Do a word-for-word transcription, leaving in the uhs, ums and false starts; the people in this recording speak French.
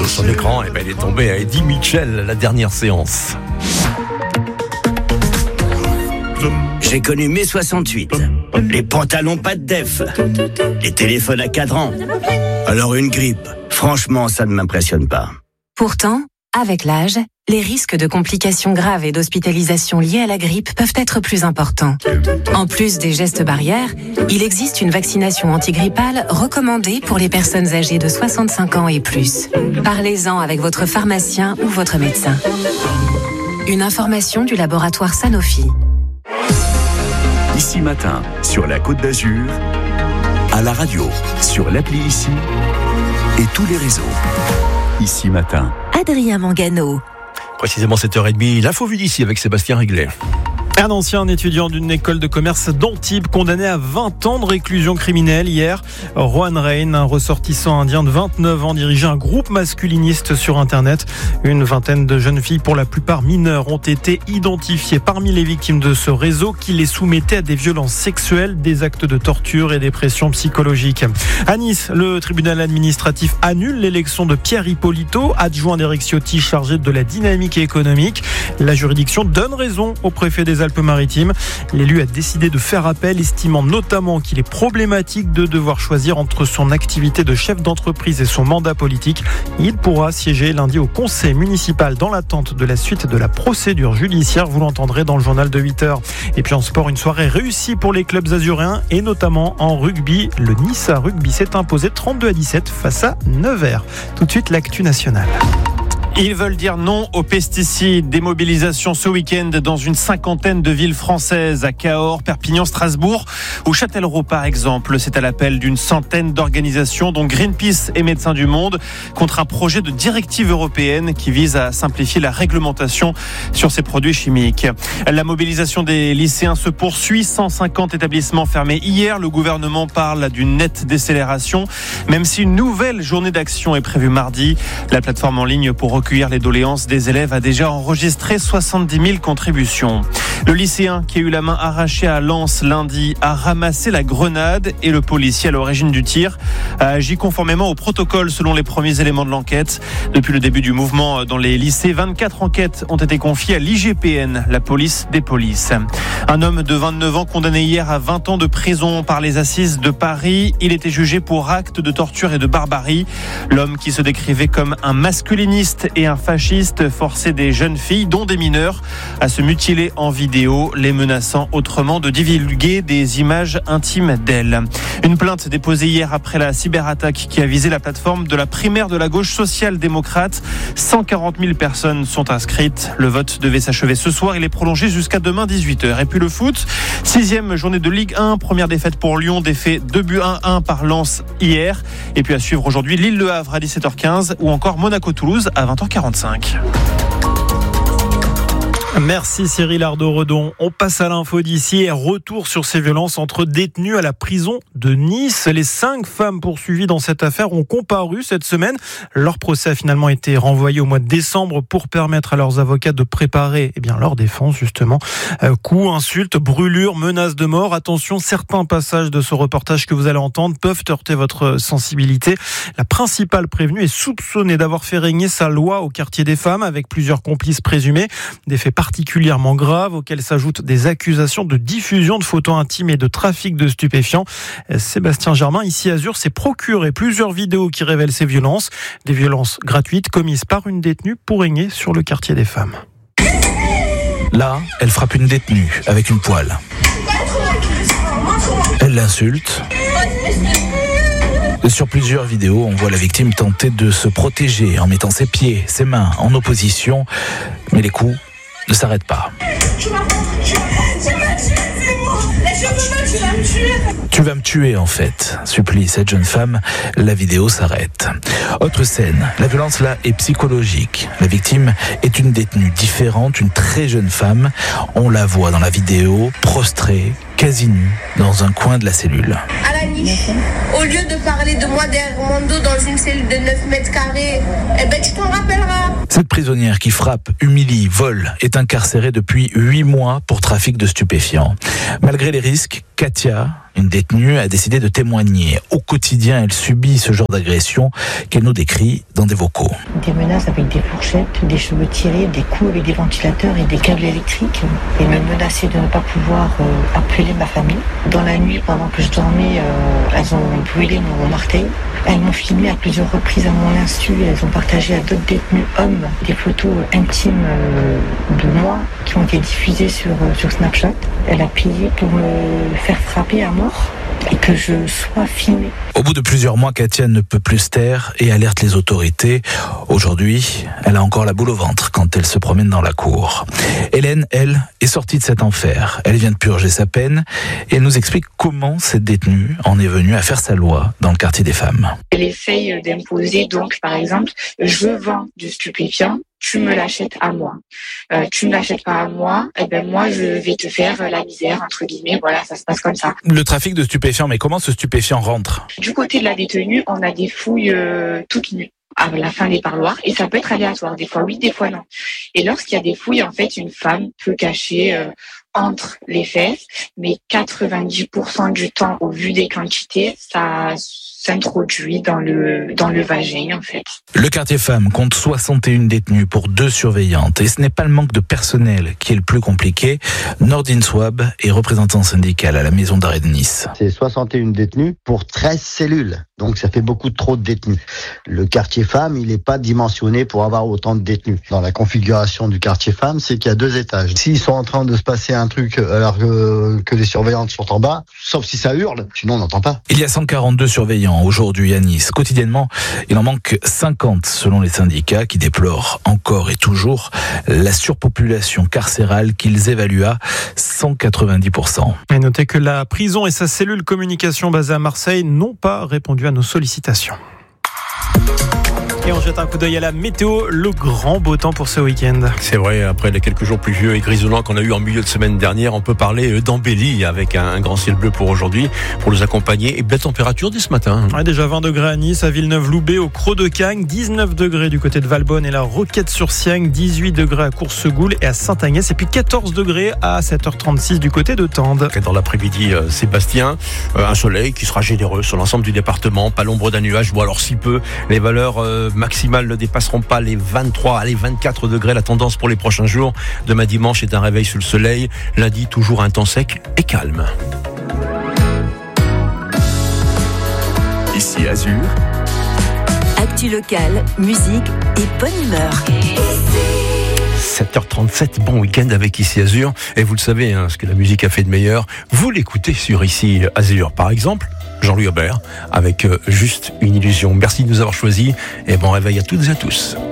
sur son écran, et ben il est tombé à Eddie Mitchell, la dernière séance. J'ai connu mai soixante-huit. Les pantalons pas de def. Les téléphones à cadran. Alors une grippe, franchement, ça ne m'impressionne pas. Pourtant, avec l'âge, les risques de complications graves et d'hospitalisation liées à la grippe peuvent être plus importants. En plus des gestes barrières, il existe une vaccination antigrippale recommandée pour les personnes âgées de soixante-cinq ans et plus. Parlez-en avec votre pharmacien ou votre médecin. Une information du laboratoire Sanofi. Ici Matin, sur la Côte d'Azur, à la radio, sur l'appli Ici et tous les réseaux. Ici Matin. Adrien Mangano. Précisément sept heures trente, l'info vue d'ici avec Sébastien Réglet. Un ancien étudiant d'une école de commerce d'Antibes condamné à vingt ans de réclusion criminelle hier. Juan Rain, un ressortissant indien de vingt-neuf ans, dirigeait un groupe masculiniste sur Internet. Une vingtaine de jeunes filles, pour la plupart mineures, ont été identifiées parmi les victimes de ce réseau qui les soumettait à des violences sexuelles, des actes de torture et des pressions psychologiques. À Nice, le tribunal administratif annule l'élection de Pierre Ippolito, adjoint d'Éric Ciotti chargé de la dynamique économique. La juridiction donne raison au préfet des Alpes-Maritimes. L'élu a décidé de faire appel, estimant notamment qu'il est problématique de devoir choisir entre son activité de chef d'entreprise et son mandat politique. Il pourra siéger lundi au conseil municipal dans l'attente de la suite de la procédure judiciaire. Vous l'entendrez dans le journal de huit heures. Et puis en sport, une soirée réussie pour les clubs azuréens et notamment en rugby. Le Nice Rugby s'est imposé trente-deux à dix-sept face à Nevers. Tout de suite, l'actu nationale. Ils veulent dire non aux pesticides. Des mobilisations ce week-end dans une cinquantaine de villes françaises, à Cahors, Perpignan, Strasbourg ou Châtellerault par exemple. C'est à l'appel d'une centaine d'organisations dont Greenpeace et Médecins du Monde contre un projet de directive européenne qui vise à simplifier la réglementation sur ces produits chimiques. La mobilisation des lycéens se poursuit. cent cinquante établissements fermés hier. Le gouvernement parle d'une nette décélération, même si une nouvelle journée d'action est prévue mardi. La plateforme en ligne pour recueillir les doléances des élèves a déjà enregistré soixante-dix mille contributions. Le lycéen qui a eu la main arrachée à Lens lundi a ramassé la grenade et le policier à l'origine du tir a agi conformément au protocole selon les premiers éléments de l'enquête. Depuis le début du mouvement dans les lycées, vingt-quatre enquêtes ont été confiées à l'I G P N, la police des polices. Un homme de vingt-neuf ans condamné hier à vingt ans de prison par les assises de Paris. Il était jugé pour actes de torture et de barbarie. L'homme qui se décrivait comme un masculiniste et un fasciste forçait des jeunes filles, dont des mineurs, à se mutiler en vidéo, les menaçant autrement de divulguer des images intimes d'elles. Une plainte déposée hier après la cyberattaque qui a visé la plateforme de la primaire de la gauche social-démocrate. cent quarante mille personnes sont inscrites. Le vote devait s'achever ce soir. Il est prolongé jusqu'à demain dix-huit heures. Et puis le foot, sixième journée de Ligue un, première défaite pour Lyon, défait deux buts à un par Lens hier. Et puis à suivre aujourd'hui Lille-Le Havre à dix-sept heures quinze ou encore Monaco-Toulouse à vingt heures quarante-cinq. Merci Cyril Ardo-Redon. On passe à l'info d'ici et retour sur ces violences entre détenus à la prison de Nice. Les cinq femmes poursuivies dans cette affaire ont comparu cette semaine. Leur procès a finalement été renvoyé au mois de décembre pour permettre à leurs avocats de préparer eh bien, leur défense justement. Euh, coups, insultes, brûlures, menaces de mort. Attention, certains passages de ce reportage que vous allez entendre peuvent heurter votre sensibilité. La principale prévenue est soupçonnée d'avoir fait régner sa loi au quartier des femmes avec plusieurs complices présumés. Des faits particulièrement graves auxquels s'ajoutent des accusations de diffusion de photos intimes et de trafic de stupéfiants. Sébastien Germain, ici Azur, s'est procuré plusieurs vidéos qui révèlent ces violences. Des violences gratuites commises par une détenue pour régner sur le quartier des femmes. Là, elle frappe une détenue avec une poêle. Elle l'insulte. Sur plusieurs vidéos, on voit la victime tenter de se protéger en mettant ses pieds, ses mains en opposition. Mais les coups ne s'arrête pas. Tu vas me tuer en fait, supplie cette jeune femme. La vidéo s'arrête. Autre scène, la violence là est psychologique. La victime est une détenue différente, une très jeune femme. On la voit dans la vidéo, prostrée, quasi nue, dans un coin de la cellule. Alani, au lieu de parler de moi derrière mon dos dans une cellule de neuf mètres carrés, eh ben tu t'en rappelleras. Cette prisonnière qui frappe, humilie, vole, est incarcérée depuis huit mois pour trafic de stupéfiants. Malgré les risques Katia, une détenue, a décidé de témoigner. Au quotidien, elle subit ce genre d'agression qu'elle nous décrit dans des vocaux. Des menaces avec des fourchettes, des cheveux tirés, des coups avec des ventilateurs et des câbles électriques. Et me menacer de ne pas pouvoir euh, appeler ma famille. Dans la nuit, pendant que je dormais, euh, elles ont brûlé mon marteil. Elles m'ont filmé à plusieurs reprises à mon insu. Elles ont partagé à d'autres détenus hommes des photos intimes euh, de moi qui ont été diffusées sur, euh, sur Snapchat. Elle a payé pour me faire frapper à mort et que je sois filmée. Au bout de plusieurs mois, Katia ne peut plus se taire et alerte les autorités. Aujourd'hui, elle a encore la boule au ventre quand elle se promène dans la cour. Hélène, elle, est sortie de cet enfer. Elle vient de purger sa peine et elle nous explique comment cette détenue en est venue à faire sa loi dans le quartier des femmes. Elle essaye d'imposer, donc, par exemple, je vends du stupéfiant, tu me l'achètes à moi. Euh, tu me l'achètes pas à moi, et ben moi je vais te faire la misère, entre guillemets, voilà, ça se passe comme ça. Le trafic de stupéfiants, mais comment ce stupéfiant rentre ? Du côté de la détenue, on a des fouilles euh, toutes nues à la fin des parloirs et ça peut être aléatoire, des fois oui, des fois non. Et lorsqu'il y a des fouilles, en fait, une femme peut cacher euh, entre les fesses, mais quatre-vingt-dix pour cent du temps, au vu des quantités, ça s'introduit dans le, dans le vagin, en fait. Le quartier femmes compte soixante et une détenues pour deux surveillantes. Et ce n'est pas le manque de personnel qui est le plus compliqué. Nordine Swab est représentant syndical à la maison d'arrêt de Nice. C'est soixante et une détenues pour treize cellules. Donc ça fait beaucoup trop de détenus. Le quartier femmes, il n'est pas dimensionné pour avoir autant de détenus. Dans la configuration du quartier femmes, c'est qu'il y a deux étages. S'ils sont en train de se passer un truc alors que, que les surveillantes sont en bas, sauf si ça hurle, sinon on n'entend pas. Il y a cent quarante-deux surveillants aujourd'hui à Nice. Quotidiennement, il en manque cinquante selon les syndicats qui déplorent encore et toujours la surpopulation carcérale qu'ils évaluent à cent quatre-vingt-dix pour cent. Et notez que la prison et sa cellule communication basée à Marseille n'ont pas répondu à nos sollicitations. Et on jette un coup d'œil à la météo, le grand beau temps pour ce week-end. C'est vrai, après les quelques jours pluvieux et grisonnants qu'on a eu en milieu de semaine dernière, on peut parler d'embellie avec un grand ciel bleu pour aujourd'hui, pour nous accompagner, et belle température dès ce matin. Ouais, déjà vingt degrés à Nice, à Villeneuve-Loubet, au Creux de Cagnes, dix-neuf degrés du côté de Valbonne et la Roquette-sur-Siagne, dix-huit degrés à Coursegoule et à Saint-Agnès, et puis quatorze degrés à sept heures trente-six du côté de Tende. Dans l'après-midi, euh, Sébastien, euh, un soleil qui sera généreux sur l'ensemble du département, pas l'ombre d'un nuage, ou alors si peu, les valeurs euh, maximales ne dépasseront pas les vingt-trois, allez vingt-quatre degrés. La tendance pour les prochains jours. Demain dimanche est un réveil sous le soleil. Lundi, toujours un temps sec et calme. Ici Azur. Actu locale, musique et bonne humeur. sept heures trente-sept, bon week-end avec Ici Azur. Et vous le savez, hein, ce que la musique a fait de meilleur, vous l'écoutez sur Ici Azur. Par exemple, Jean-Louis Aubert avec euh, Juste une illusion. Merci de nous avoir choisis et bon réveil à toutes et à tous.